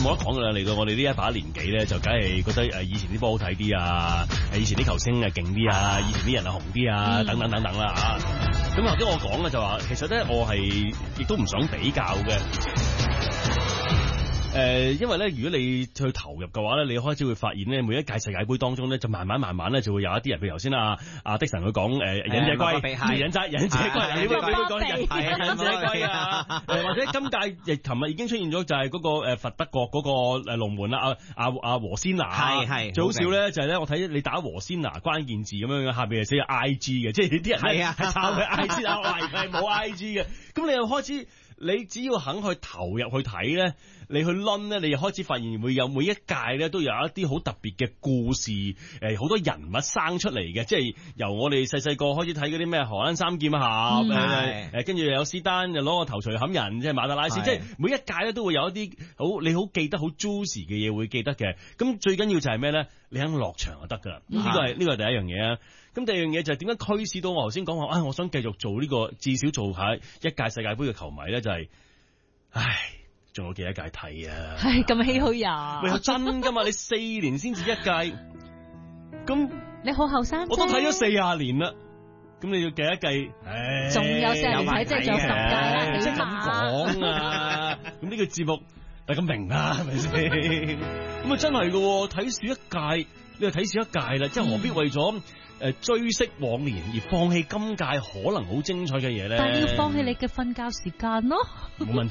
冇得講噶啦，嚟到我哋呢一把年紀咧，就梗係覺得以前啲波好睇啲啊，以前啲球星勁啲啊，以前啲人紅啲啊，等等等等啦啊。咁頭先我講嘅就話，其實咧我係亦都唔想比較嘅。因為咧，如果你去投入嘅話咧，你開始會發現咧，每一屆世界盃當中咧，就慢慢咧就會有一啲人，譬如頭先的神佢講忍者龜，忍者龜，你會講忍者龜啊，或者今屆琴日已經出現咗就係嗰個佛德國嗰個龍門啦，和仙拿，係最好笑咧就係咧，我睇你打和仙拿關鍵字咁樣，下邊係寫住 IG 嘅，即係啲人咧係抄佢 IG 啊，我懷疑佢係冇 IG 嘅，咁你又開始。你只要肯去投入去睇咧，你去攆咧，你又開始發現會有每一屆咧都有一啲好特別嘅故事，好多人物生出嚟嘅，即係由我哋細個開始睇嗰啲咩荷蘭三劍俠，跟住有斯丹就攞個頭錘冚人，即係馬特拉斯，即係每一屆咧都會有一啲你好記得好 juicy 嘅嘢會記得嘅。咁最緊要就係咩咧？你肯落場就得㗎啦。呢個係第一樣嘢啊。咁第二樣嘢就係點解驅使到我頭先講話，我想繼續做呢個，至少做下一屆世界盃嘅球迷咧，就係，仲有幾多屆睇啊？係咁唏噓呀！喂，真噶嘛？你4年先至一屆，咁你好後生，我都睇咗40年啦。咁你要計一計，仲有40年睇，即係仲有10屆啦。即係咁講啊！咁呢個節目大家明啦，係咪先？咁啊真係噶，睇少一屆，你就睇少一屆啦，即係何必為咗追憶往年而放棄今屆可能好精彩嘅嘢咧？但係要放棄你嘅瞓覺時間咯。冇問題。